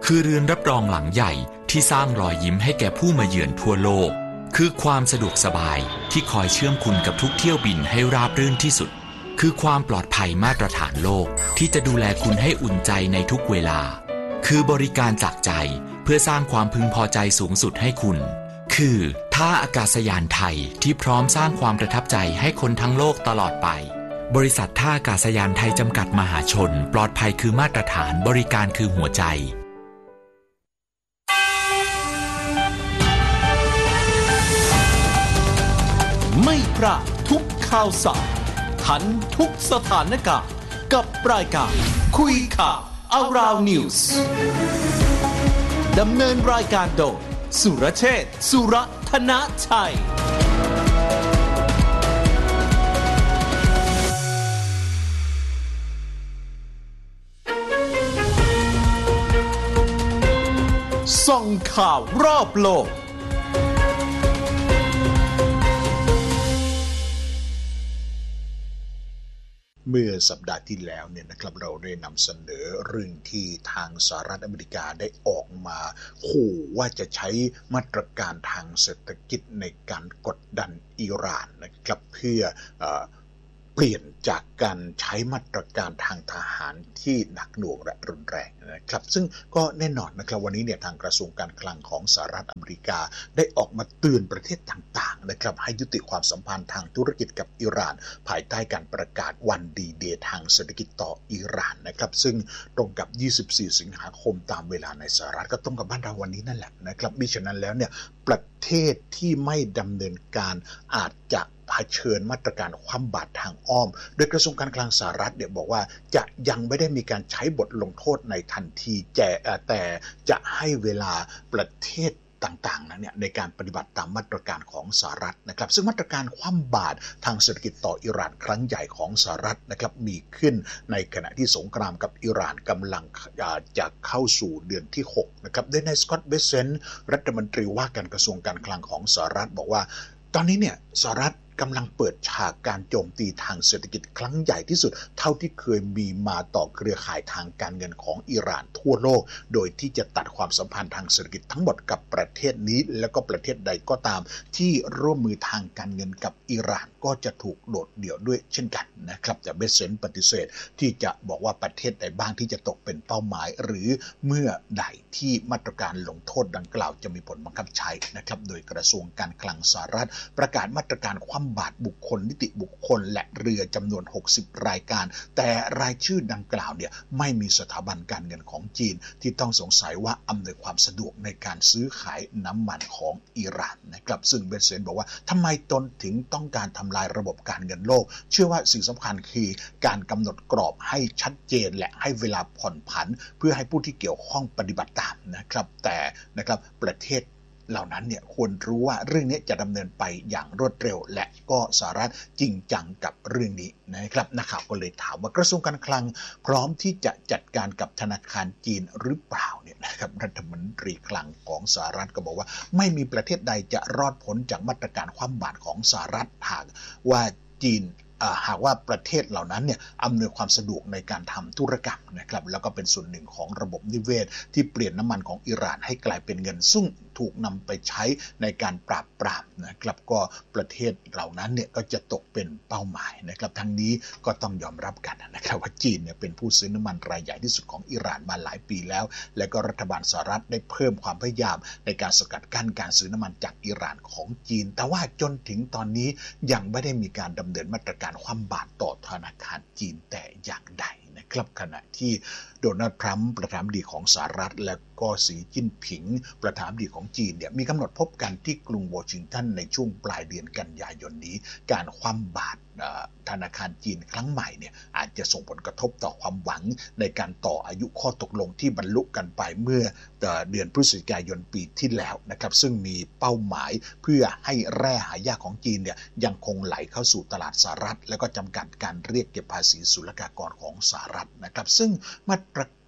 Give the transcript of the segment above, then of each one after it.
คือเรือนรับรองหลังใหญ่ที่สร้างรอยยิ้มให้แก่ผู้มาเยือนทั่วโลกคือความสะดวกสบายที่คอยเชื่อมคุณกับทุกเที่ยวบินให้ราบรื่นที่สุดคือความปลอดภัยมาตรฐานโลกที่จะดูแลคุณให้อุ่นใจในทุกเวลาคือบริการจากใจเพื่อสร้างความพึงพอใจสูงสุดให้คุณคือท่าอากาศยานไทยที่พร้อมสร้างความประทับใจให้คนทั้งโลกตลอดไปบริษัทท่าอากาศยานไทยจำกัดมหาชนปลอดภัยคือมาตรฐานบริการคือหัวใจไม่พลาดทุกข่าวสารทันทุกสถานการณ์กับรายการคุยข่าว Around News ดำเนินรายการโดยสุรเชษฐ์ สุรธนชัยส่องข่าวรอบโลกเมื่อสัปดาห์ที่แล้วเนี่ยนะครับเราได้นำเสนอเรื่องที่ทางสหรัฐอเมริกาได้ออกมาขู่ว่าจะใช้มาตรการทางเศรษฐกิจในการกดดันอิหร่านนะครับเพื่อเปลี่ยนจากการใช้มาตรการทางทหารที่หนักหน่วงและรุนแรงนะครับซึ่งก็แน่นอนนะครับวันนี้เนี่ยทางกระทรวงการคลังของสหรัฐอเมริกาได้ออกมาเตือนประเทศต่างๆนะครับให้ยุติความสัมพันธ์ทางธุรกิจกับอิหร่านภายใต้การประกาศวันดีเดย์ทางเศรษฐกิจต่ออิหร่านนะครับซึ่งตรงกับ24สิงหาคมตามเวลาในสหรัฐก็ตรงกับบ้านเราวันนี้นั่นแหละนะครับมิฉะนั้นแล้วเนี่ยประเทศที่ไม่ดำเนินการอาจจะเผชิญมาตรการคว่ำบาตรทางอ้อมโดยกระทรวงการคลังสหรัฐเนี่ยบอกว่าจะยังไม่ได้มีการใช้บทลงโทษในทันทีแต่จะให้เวลาประเทศต่างๆนั้นเนี่ยในการปฏิบัติตามมาตรการของสหรัฐนะครับซึ่งมาตรการคว่ำบาตรทางเศรษฐกิจต่ออิหร่านครั้งใหญ่ของสหรัฐนะครับมีขึ้นในขณะที่สงครามกับอิหร่านกำลังจะเข้าสู่เดือนที่6นะครับโดยนายสกอตต์ เบเซนต์รัฐมนตรีว่าการกระทรวงการคลังของสหรัฐบอกว่าตอนนี้เนี่ยสหรัฐกำลังเปิดฉากการโจมตีทางเศรษฐกิจครั้งใหญ่ที่สุดเท่าที่เคยมีมาต่อเครือข่ายทางการเงินของอิหร่านทั่วโลกโดยที่จะตัดความสัมพันธ์ทางเศรษฐกิจทั้งหมดกับประเทศนี้และก็ประเทศใดก็ตามที่ร่วมมือทางการเงินกับอิหร่านก็จะถูกโดดเดี่ยวด้วยเช่นกันนะครับแต่เบเซนต์ปฏิเสธที่จะบอกว่าประเทศใดบ้างที่จะตกเป็นเป้าหมายหรือเมื่อใดที่มาตรการลงโทษดังกล่าวจะมีผลบังคับใช้นะครับโดยกระทรวงการคลังสหรัฐประกาศมาตรการคว่ำบาตรบุคคลนิติบุคคลและเรือจำนวน60รายการแต่รายชื่อดังกล่าวเนี่ยไม่มีสถาบันการเงินของจีนที่ต้องสงสัยว่าอำนวยความสะดวกในการซื้อขายน้ำมันของอิหร่านนะครับซึ่งเบเซนบอกว่าทำไมตนถึงต้องการทำลายระบบการเงินโลกเชื่อว่าสิ่งสำคัญคือการกำหนดกรอบให้ชัดเจนและให้เวลาผ่อนผันเพื่อให้ผู้ที่เกี่ยวข้องปฏิบัติตามนะครับแต่นะครับประเทศเหล่านั้นเนี่ยควรรู้ว่าเรื่องนี้จะดำเนินไปอย่างรวดเร็วและก็สหรัฐจริงจังกับเรื่องนี้นะครับนักข่าวก็เลยถามว่ากระทรวงการคลังพร้อมที่จะจัดการกับธนาคารจีนหรือเปล่าเนี่ยนะครับรัฐมนตรีคลังของสหรัฐก็บอกว่าไม่มีประเทศใดจะรอดพ้นจากมาตรการคว่ำบาตรของสหรัฐหากว่าจีนหากว่าประเทศเหล่านั้นเนี่ยอำนวยความสะดวกในการทำธุรกรรมนะครับแล้วก็เป็นส่วนหนึ่งของระบบนิเวศที่เปลี่ยนน้ำมันของอิหร่านให้กลายเป็นเงินซึ่งถูกนำไปใช้ในการปราบปรามนะครับก็ประเทศเหล่านั้นเนี่ยก็จะตกเป็นเป้าหมายนะครับทั้งนี้ก็ต้องยอมรับกันนะครับว่าจีนเนี่ยเป็นผู้ซื้อน้ำมันรายใหญ่ที่สุดของอิหร่านมาหลายปีแล้วและก็รัฐบาลสหรัฐได้เพิ่มความพยายามในการสกัดกั้นการซื้อน้ำมันจากอิหร่านของจีนแต่ว่าจนถึงตอนนี้ยังไม่ได้มีการดำเนินมาตรการคว่ำบาตรต่อธนาคารจีนแต่อย่างใดนะครับขณะที่โดนัลด์ทรัมป์ประธานาธิบดีของสหรัฐและก็สีจิ้นผิงประธานาธิบดีของจีนเนี่ยมีกำหนดพบกันที่กรุงวอชิงตันในช่วงปลายเดือนกันยายนนี้การคว่ำบาตรธนาคารจีนครั้งใหม่เนี่ยอาจจะส่งผลกระทบต่อความหวังในการต่ออายุข้อตกลงที่บรรลุกันไปเมื่อเดือนพฤศจิกายนปีที่แล้วนะครับซึ่งมีเป้าหมายเพื่อให้แร่หายากของจีนเนี่ยยังคงไหลเข้าสู่ตลาดสหรัฐและก็จำกัดการเรียกเก็บภาษีศุลกากรของสหรัฐนะครับซึ่งมาตร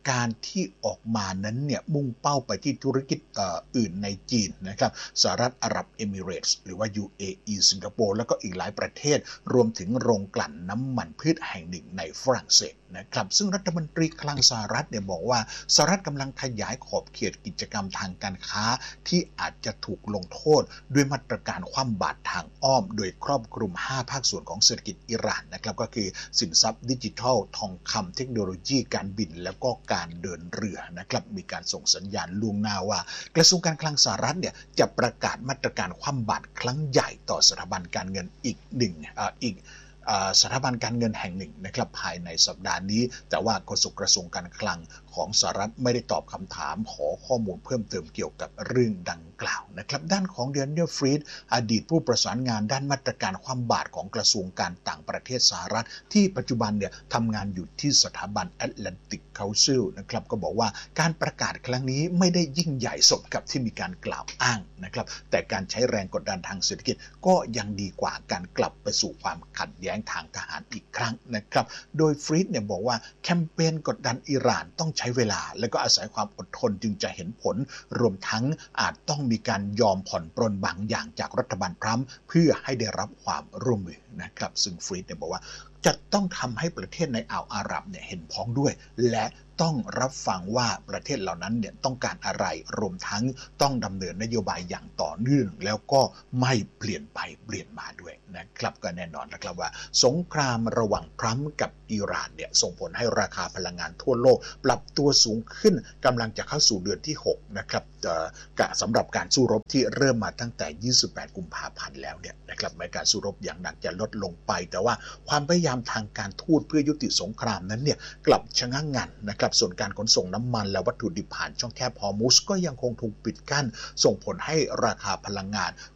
การที่ออกมานั้นเนี่ยมุ่งเป้าไปที่ธุรกิจอื่นในจีนนะครับสหรัฐอาหรับเอมิเรตส์หรือว่า UAE สิงคโปร์แล้วก็อีกหลายประเทศรวมถึงโรงกลั่นน้ำมันพืชแห่งหนึ่งในฝรั่งเศสนะครับซึ่งรัฐมนตรีคลังสหรัฐเนี่ยบอกว่าสหรัฐกำลังขยายขอบเขตกิจกรรมทางการค้าที่อาจจะถูกลงโทษด้วยมาตรการคว่ำบาตรทางอ้อมโดยครอบคลุม5ภาคส่วนของเศรษฐกิจอิหร่านนะครับก็คือสินทรัพย์ดิจิทัลทองคำเทคโนโลยีการบินแล้วก็การเดินเรือนะครับมีการส่งสัญญาณล่วงหน้าว่ากระทรวงการคลังสหรัฐเนี่ยจะประกาศมาตรการคว่ำบาตรครั้งใหญ่ต่อสถาบันการเงินอีกสถาบันการเงินแห่งหนึ่งนะครับภายในสัปดาห์นี้แต่ว่าโฆษกกระทรวงการคลังของสหรัฐไม่ได้ตอบคำถามขอข้อมูลเพิ่มเติมเกี่ยวกับเรื่องดังกล่าวนะครับด้านของเดนเนียลฟรีดอดีตผู้ประสานงานด้านมาตรการคว่ำบาตรของกระทรวงการต่างประเทศสหรัฐที่ปัจจุบันเนี่ยทำงานอยู่ที่สถาบันแอตแลนติกเคานซิลนะครับก็บอกว่าการประกาศครั้งนี้ไม่ได้ยิ่งใหญ่สมกับที่มีการกล่าวอ้างนะครับแต่การใช้แรงกดดันทางเศรษฐกิจก็ยังดีกว่าการกลับไปสู่ความขัดแย้งทางทหารอีกครั้งนะครับโดยฟรีดเนี่ยบอกว่าแคมเปญกดดันอิหร่านต้องใช้เวลาและก็อาศัยความอดทนจึงจะเห็นผลรวมทั้งอาจต้องมีการยอมผ่อนปรนบางอย่างจากรัฐบาลทรัมป์เพื่อให้ได้รับความร่วมมือนะครับซึ่งฟรีดเนี่ยบอกว่าจะต้องทำให้ประเทศในอ่าวอาหรับเนี่ยเห็นพ้องด้วยและต้องรับฟังว่าประเทศเหล่านั้นเนี่ยต้องการอะไรรวมทั้งต้องดำเนินนโยบายอย่างต่อเนื่องแล้วก็ไม่เปลี่ยนไปเปลี่ยนมาด้วยนะครับก็แน่นอนนะครับว่าสงครามระหว่างทรัมป์กับอิหร่านเนี่ยส่งผลให้ราคาพลังงานทั่วโลกปรับตัวสูงขึ้นกำลังจะเข้าสู่เดือนที่6นะครับสำหรับการสู้รบที่เริ่มมาตั้งแต่28กุมภาพันธ์แล้วเนี่ยนะครับแม้การสู้รบอย่างหนักจะลดลงไปแต่ว่าความพยายามทางการทูตเพื่อยุติสงครามนั้นเนี่ยกลับชะงักงันนะครับส่วนการขนส่งน้ำมันและวัตถุดิบผ่านช่องแคบฮอร์มุซก็ยังคงถูกปิดกั้นส่งผลให้ราคาพลังงาน